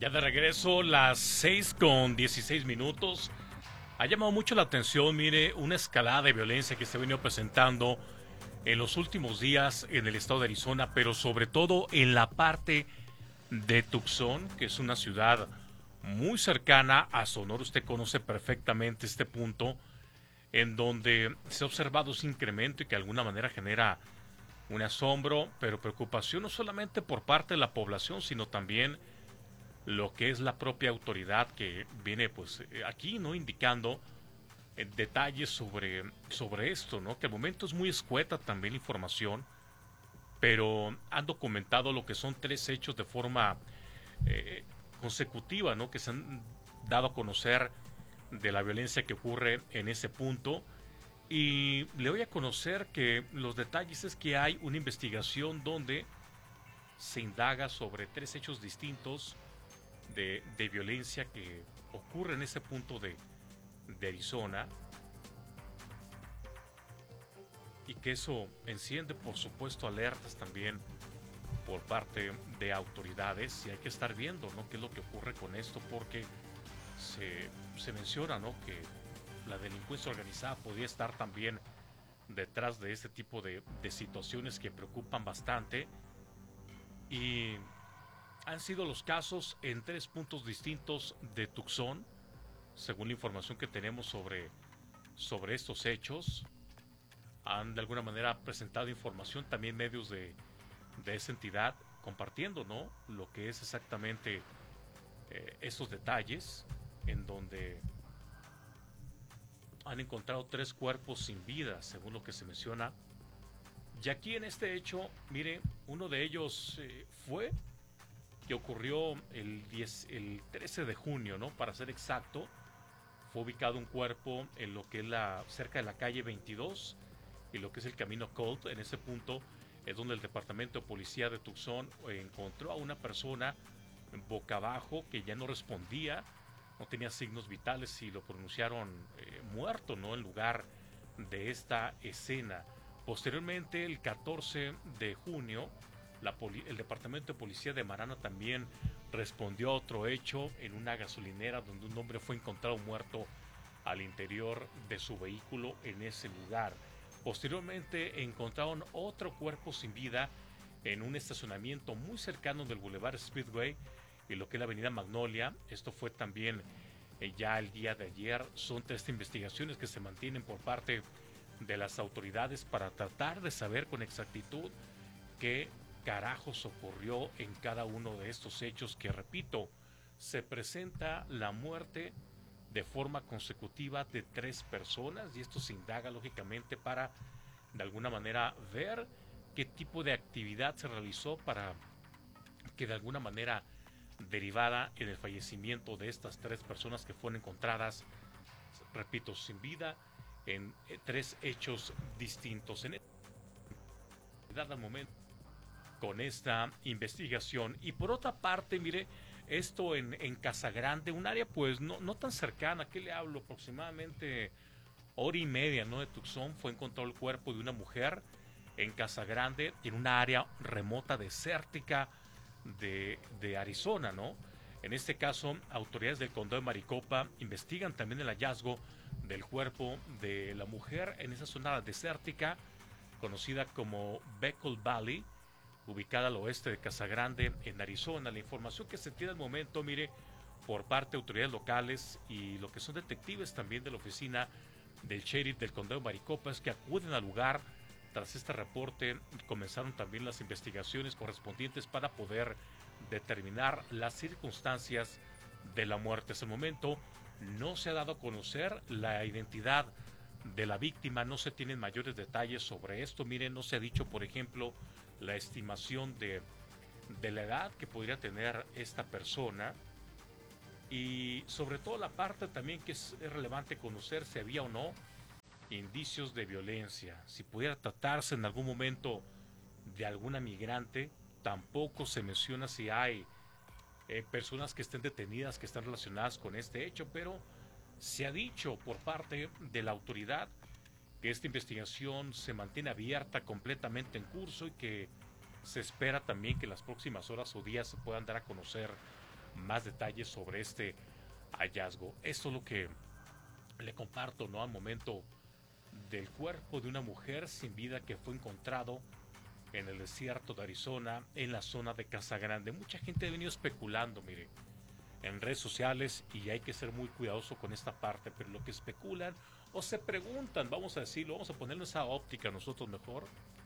Ya de regreso, las 6:16. Ha llamado mucho la atención, mire, una escalada de violencia que se ha venido presentando en los últimos días en el estado de Arizona, pero sobre todo en la parte de Tucson, que es una ciudad muy cercana a Sonora. Usted conoce perfectamente este punto en donde se ha observado ese incremento y que de alguna manera genera un asombro, pero preocupación no solamente por parte de la población, sino también lo que es la propia autoridad que viene pues aquí no indicando detalles sobre esto, ¿no? Que al momento es muy escueta también la información, pero han documentado lo que son tres hechos de forma eh, consecutiva, ¿no? Que se han dado a conocer de la violencia que ocurre en ese punto. Y le voy a conocer que los detalles es que hay una investigación donde se indaga sobre tres hechos distintos de violencia que ocurre en ese punto de Arizona, y que eso enciende por supuesto alertas también por parte de autoridades, y hay que estar viendo, ¿no?, qué es lo que ocurre con esto, porque se menciona, ¿no?, que la delincuencia organizada podría estar también detrás de este tipo de situaciones que preocupan bastante. Y han sido los casos en tres puntos distintos de Tucson, según la información que tenemos sobre estos hechos. Han de alguna manera presentado información también medios de esa entidad, compartiendo, ¿no?, lo que es exactamente esos detalles, en donde han encontrado tres cuerpos sin vida, según lo que se menciona. Y aquí en este hecho, mire, uno de ellos fue que ocurrió el 13 de junio, ¿no? Para ser exacto, fue ubicado un cuerpo en lo que es cerca de la calle 22 y lo que es el camino Colt. En ese punto es donde el departamento de policía de Tucson encontró a una persona boca abajo que ya no respondía, no tenía signos vitales, y lo pronunciaron muerto, ¿no?, en lugar de esta escena. Posteriormente, el 14 de junio, el departamento de policía de Marana también respondió a otro hecho en una gasolinera donde un hombre fue encontrado muerto al interior de su vehículo en ese lugar. Posteriormente encontraron otro cuerpo sin vida en un estacionamiento muy cercano del Boulevard Speedway y lo que es la avenida Magnolia. Esto fue también ya el día de ayer. Son tres investigaciones que se mantienen por parte de las autoridades para tratar de saber con exactitud qué carajos ocurrió en cada uno de estos hechos que, repito, se presenta la muerte de forma consecutiva de tres personas, y esto se indaga lógicamente para de alguna manera ver qué tipo de actividad se realizó para que de alguna manera derivada en el fallecimiento de estas tres personas que fueron encontradas, repito, sin vida en tres hechos distintos. En al momento con esta investigación. Y por otra parte, mire, esto en Casagrande, un área pues no tan cercana, ¿qué le hablo? Aproximadamente hora y media, ¿no?, de Tucson, fue encontrado el cuerpo de una mujer en Casagrande, en una área remota desértica de Arizona, ¿no? En este caso, autoridades del condado de Maricopa investigan también el hallazgo del cuerpo de la mujer en esa zona desértica conocida como Beckle Valley, ubicada al oeste de Casagrande, en Arizona. La información que se tiene al momento, mire, por parte de autoridades locales y lo que son detectives también de la oficina del sheriff del condado de Maricopa, es que acuden al lugar. Tras este reporte comenzaron también las investigaciones correspondientes para poder determinar las circunstancias de la muerte. Hasta el momento no se ha dado a conocer la identidad de la víctima, no se tienen mayores detalles sobre esto. Miren, no se ha dicho, por ejemplo, la estimación de la edad que podría tener esta persona, y sobre todo la parte también que es relevante conocer si había o no indicios de violencia, si pudiera tratarse en algún momento de alguna migrante. Tampoco se menciona si hay personas que estén detenidas, que están relacionadas con este hecho, pero se ha dicho por parte de la autoridad que esta investigación se mantiene abierta, completamente en curso, y que se espera también que en las próximas horas o días se puedan dar a conocer más detalles sobre este hallazgo. Esto es lo que le comparto, ¿no? Al momento del cuerpo de una mujer sin vida que fue encontrado en el desierto de Arizona, en la zona de Casa Grande. Mucha gente ha venido especulando, mire, en redes sociales, y hay que ser muy cuidadoso con esta parte, pero lo que especulan o se preguntan, vamos a decirlo, vamos a ponerlo en esa óptica nosotros mejor,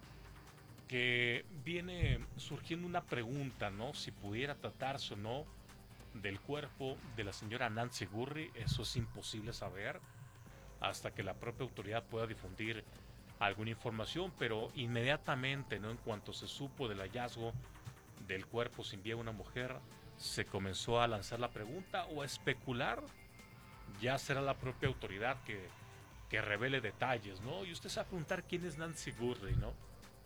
que viene surgiendo una pregunta, ¿no? Si pudiera tratarse o no del cuerpo de la señora Nancy Gurry. Eso es imposible saber hasta que la propia autoridad pueda difundir alguna información, pero inmediatamente, ¿no? En cuanto se supo del hallazgo del cuerpo sin vida de una mujer, se comenzó a lanzar la pregunta o a especular. Ya será la propia autoridad que revele detalles, ¿no? Y usted se va a preguntar quién es Nancy Gurry, ¿no?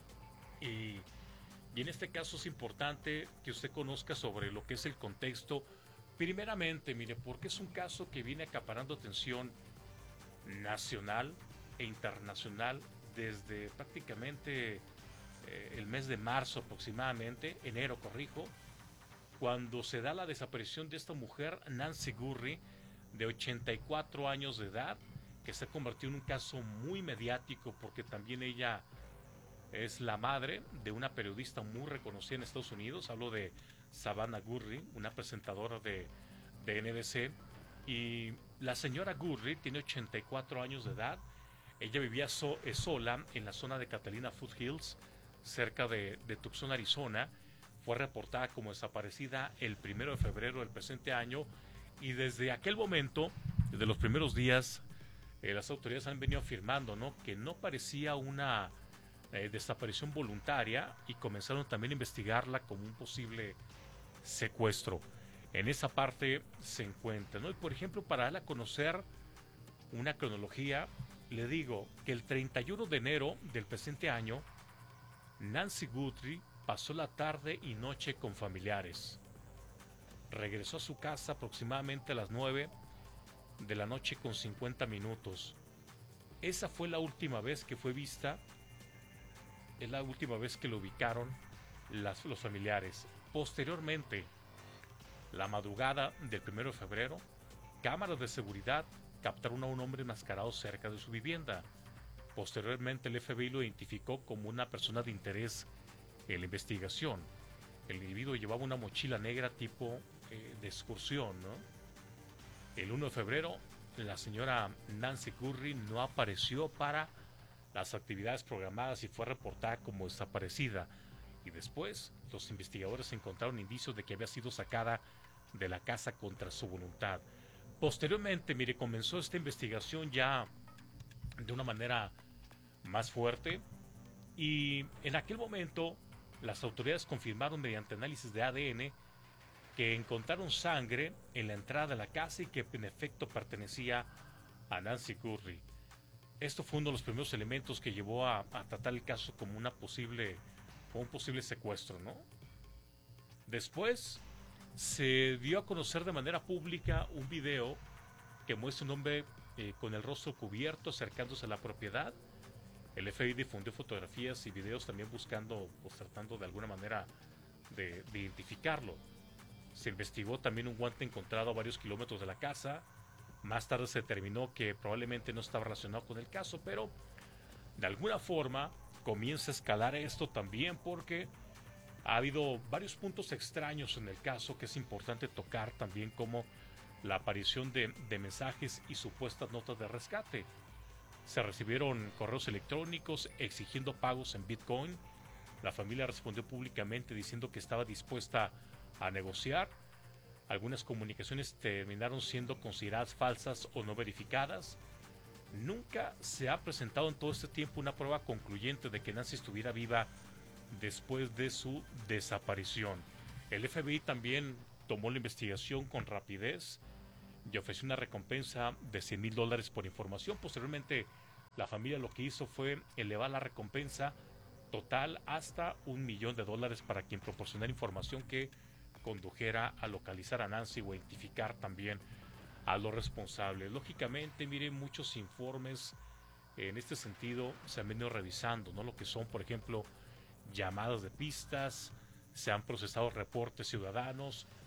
Y, y en este caso es importante que usted conozca sobre lo que es el contexto. Primeramente, mire, porque es un caso que viene acaparando atención nacional e internacional desde prácticamente el mes de marzo aproximadamente, enero, corrijo, cuando se da la desaparición de esta mujer, Nancy Gurry, de 84 años de edad, que se ha convertido en un caso muy mediático porque también ella es la madre de una periodista muy reconocida en Estados Unidos. Hablo de Savannah Gurry, una presentadora de NBC. Y la señora Gurry tiene 84 años de edad. Ella vivía sola en la zona de Catalina Foothills, cerca de Tucson, Arizona. Fue reportada como desaparecida el 1 de febrero del presente año. Y desde aquel momento, desde los primeros días, las autoridades han venido afirmando, ¿no?, que no parecía una desaparición voluntaria, y comenzaron también a investigarla como un posible secuestro. En esa parte se encuentra, ¿no? Y por ejemplo, para darle a conocer una cronología, le digo que el 31 de enero del presente año, Nancy Gurry pasó la tarde y noche con familiares. Regresó a su casa aproximadamente a las 9 de la noche con 50 minutos. Esa fue la última vez que fue vista, es la última vez que lo ubicaron los familiares. Posteriormente, la madrugada del 1 de febrero, cámaras de seguridad captaron a un hombre enmascarado cerca de su vivienda. Posteriormente, el FBI lo identificó como una persona de interés en la investigación. El individuo llevaba una mochila negra tipo de excursión, ¿no? El 1 de febrero, la señora Nancy Gurry no apareció para las actividades programadas y fue reportada como desaparecida. Y después, los investigadores encontraron indicios de que había sido sacada de la casa contra su voluntad. Posteriormente, mire, comenzó esta investigación ya de una manera más fuerte, y en aquel momento las autoridades confirmaron mediante análisis de ADN que encontraron sangre en la entrada de la casa y que en efecto pertenecía a Nancy Gurry. Esto fue uno de los primeros elementos que llevó a tratar el caso como un posible secuestro, ¿no? Después se dio a conocer de manera pública un video que muestra un hombre con el rostro cubierto acercándose a la propiedad. El FBI difundió fotografías y videos también buscando, pues tratando de alguna manera de identificarlo. Se investigó también un guante encontrado a varios kilómetros de la casa. Más tarde se determinó que probablemente no estaba relacionado con el caso, pero de alguna forma comienza a escalar esto también porque ha habido varios puntos extraños en el caso que es importante tocar también, como la aparición de mensajes y supuestas notas de rescate. Se recibieron correos electrónicos exigiendo pagos en Bitcoin. La familia respondió públicamente diciendo que estaba dispuesta a negociar. Algunas comunicaciones terminaron siendo consideradas falsas o no verificadas. Nunca se ha presentado en todo este tiempo una prueba concluyente de que Nancy estuviera viva después de su desaparición. El FBI también tomó la investigación con rapidez y ofreció una recompensa de $100,000 por información. Posteriormente, la familia lo que hizo fue elevar la recompensa total hasta $1,000,000 para quien proporcionara información que condujera a localizar a Nancy o identificar también a los responsables. Lógicamente, miren, muchos informes en este sentido se han venido revisando, ¿no? Lo que son, por ejemplo, llamadas de pistas, se han procesado reportes ciudadanos,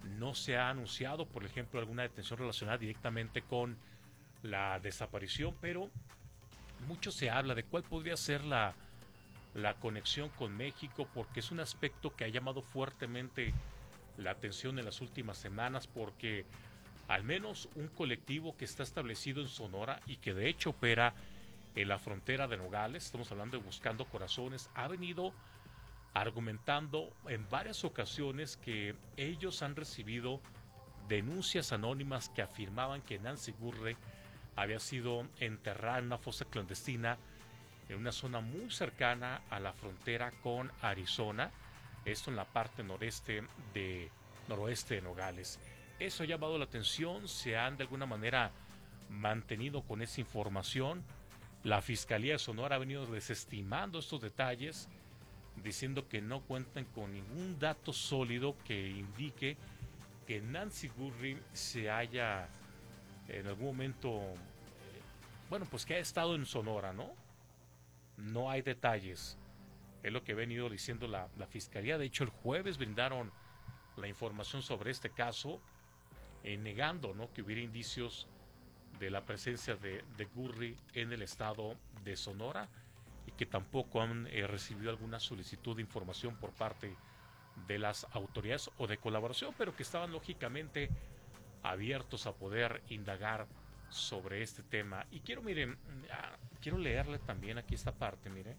No se ha anunciado, por ejemplo, alguna detención relacionada directamente con la desaparición, pero mucho se habla de cuál podría ser la conexión con México, porque es un aspecto que ha llamado fuertemente la atención en las últimas semanas, porque al menos un colectivo que está establecido en Sonora y que de hecho opera en la frontera de Nogales, estamos hablando de Buscando Corazones, ha venido argumentando en varias ocasiones que ellos han recibido denuncias anónimas que afirmaban que Nancy Gurre había sido enterrada en una fosa clandestina en una zona muy cercana a la frontera con Arizona, esto en la parte noroeste de Nogales. Eso ha llamado la atención, se han de alguna manera mantenido con esa información. La Fiscalía de Sonora ha venido desestimando estos detalles, diciendo que no cuentan con ningún dato sólido que indique que Nancy Gurry se haya en algún momento, bueno, pues que ha estado en Sonora, ¿no? No hay detalles. Es lo que ha venido diciendo la Fiscalía. De hecho, el jueves brindaron la información sobre este caso, negando, ¿no?, que hubiera indicios de la presencia de Gurry en el estado de Sonora y que tampoco han recibido alguna solicitud de información por parte de las autoridades o de colaboración, pero que estaban lógicamente abiertos a poder indagar sobre este tema. Y quiero, miren, quiero leerle también aquí esta parte, mire,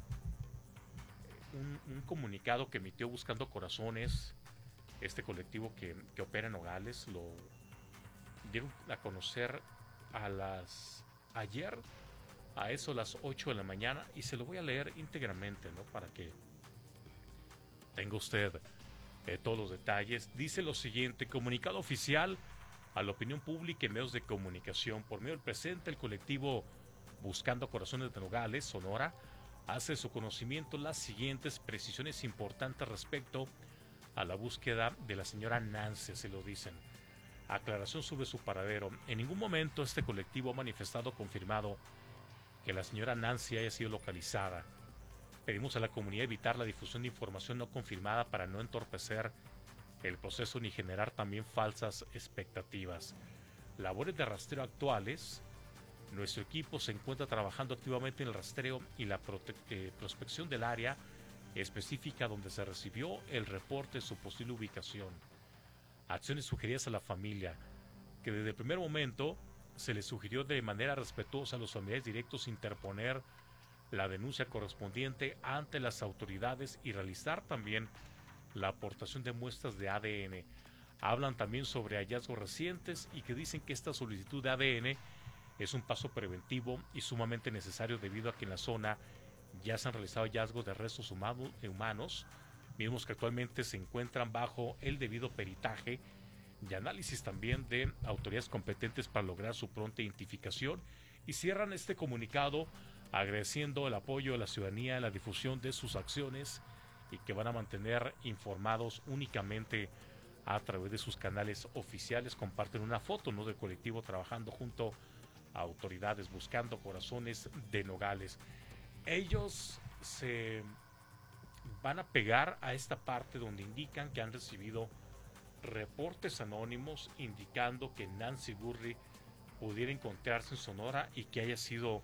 un comunicado que emitió Buscando Corazones, este colectivo que opera en Nogales, lo dieron a conocer ayer a eso las 8 de la mañana, y se lo voy a leer íntegramente, ¿no?, para que tenga usted todos los detalles. Dice lo siguiente: comunicado oficial a la opinión pública y medios de comunicación. Por medio del presente, el colectivo Buscando Corazones de Nogales, Sonora, hace su conocimiento las siguientes precisiones importantes respecto a la búsqueda de la señora Nancy, se lo dicen. Aclaración sobre su paradero. En ningún momento este colectivo ha manifestado o confirmado que la señora Nancy haya sido localizada. Pedimos a la comunidad evitar la difusión de información no confirmada para no entorpecer el proceso ni generar también falsas expectativas. Labores de rastreo actuales. Nuestro equipo se encuentra trabajando activamente en el rastreo y la prospección del área específica donde se recibió el reporte de su posible ubicación. Acciones sugeridas a la familia, que desde el primer momento se les sugirió de manera respetuosa a los familiares directos interponer la denuncia correspondiente ante las autoridades y realizar también la aportación de muestras de ADN. Hablan también sobre hallazgos recientes y que dicen que esta solicitud de ADN es un paso preventivo y sumamente necesario debido a que en la zona ya se han realizado hallazgos de restos humanos, mismos que actualmente se encuentran bajo el debido peritaje y análisis también de autoridades competentes para lograr su pronta identificación. Y cierran este comunicado agradeciendo el apoyo de la ciudadanía en la difusión de sus acciones y que van a mantener informados únicamente a través de sus canales oficiales. Comparten una foto, ¿no?, del colectivo trabajando junto a autoridades Buscando Corazones de Nogales. Ellos se van a pegar a esta parte donde indican que han recibido reportes anónimos indicando que Nancy Gurry pudiera encontrarse en Sonora y que haya sido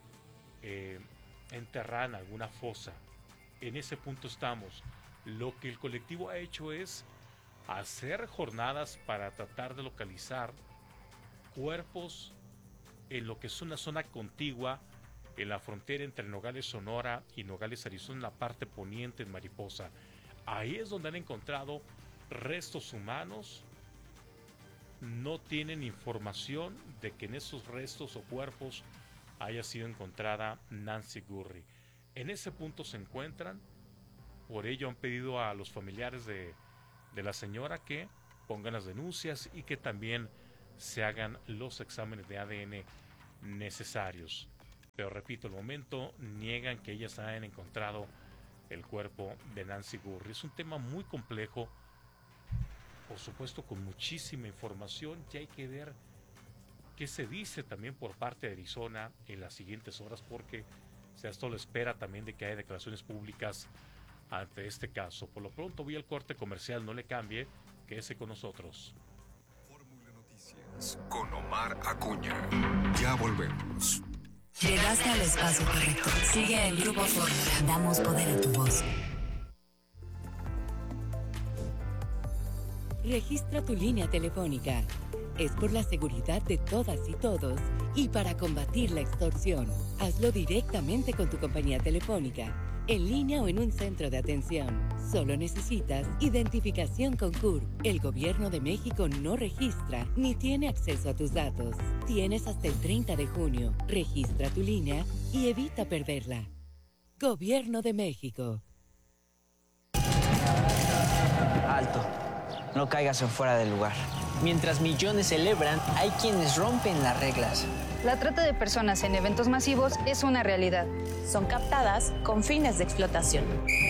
enterrada en alguna fosa. En ese punto estamos. Lo que el colectivo ha hecho es hacer jornadas para tratar de localizar cuerpos en lo que es una zona contigua en la frontera entre Nogales, Sonora y Nogales, Arizona, en la parte poniente en Mariposa. Ahí es donde han encontrado restos humanos. No tienen información de que en esos restos o cuerpos haya sido encontrada Nancy Gurry. En ese punto se encuentran. Por ello han pedido a los familiares de la señora que pongan las denuncias y que también se hagan los exámenes de ADN necesarios. Pero repito, al momento niegan que ellas hayan encontrado el cuerpo de Nancy Gurry. Es un tema muy complejo, por supuesto con muchísima información, y hay que ver qué se dice también por parte de Arizona en las siguientes horas, porque se ha estado a la espera también de que haya declaraciones públicas ante este caso. Por lo pronto voy al corte comercial, no le cambie, Quédese con nosotros. Fórmula Noticias con Omar Acuña. Ya volvemos. Llegaste al espacio correcto. Sigue en Grupo Fórmula. Damos poder a tu voz. Registra tu línea telefónica. Es por la seguridad de todas y todos y para combatir la extorsión. Hazlo directamente con tu compañía telefónica, en línea o en un centro de atención. Solo necesitas identificación con CURP. El Gobierno de México no registra ni tiene acceso a tus datos. Tienes hasta el 30 de junio. Registra tu línea y evita perderla. Gobierno de México. Alto. No caigas en fuera del lugar. Mientras millones celebran, hay quienes rompen las reglas. La trata de personas en eventos masivos es una realidad. Son captadas con fines de explotación.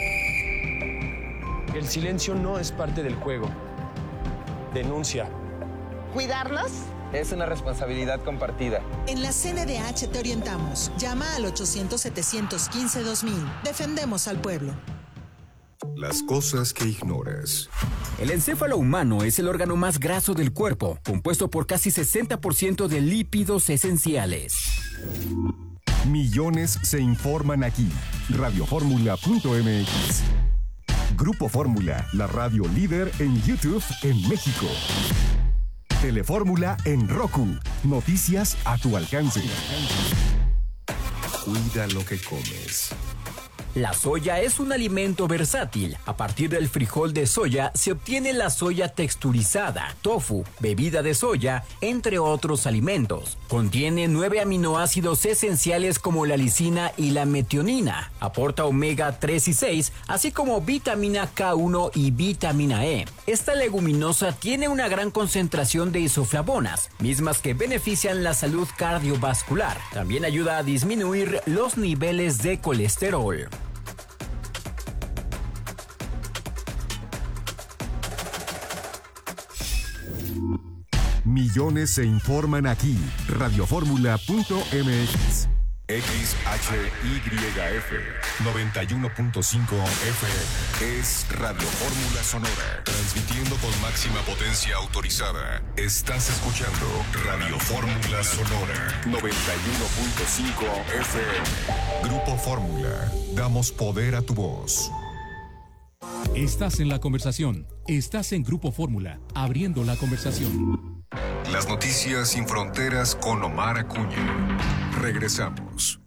El silencio no es parte del juego. Denuncia. ¿Cuidarlos? Es una responsabilidad compartida. En la CNDH te orientamos. Llama al 800-715-2000. Defendemos al pueblo. Las cosas que ignoras. El encéfalo humano es el órgano más graso del cuerpo, compuesto por casi 60% de lípidos esenciales. Millones se informan aquí. Radioformula.mx. Grupo Fórmula, la radio líder en YouTube en México. Telefórmula en Roku. Noticias a tu alcance. Cuida lo que comes. La soya es un alimento versátil. A partir del frijol de soya se obtiene la soya texturizada, tofu, bebida de soya, entre otros alimentos. Contiene 9 aminoácidos esenciales como la lisina y la metionina. Aporta omega 3 y 6, así como vitamina K1 y vitamina E. Esta leguminosa tiene una gran concentración de isoflavonas, mismas que benefician la salud cardiovascular. También ayuda a disminuir los niveles de colesterol. Millones se informan aquí. Radioformula.mx. XHYF 91.5 FM es Radio Fórmula Sonora, transmitiendo con máxima potencia autorizada. Estás escuchando Radio Fórmula Sonora 91.5 FM. Grupo Fórmula, damos poder a tu voz. Estás en la conversación. Estás en Grupo Fórmula, abriendo la conversación. Las noticias sin fronteras con Omar Acuña. Regresamos.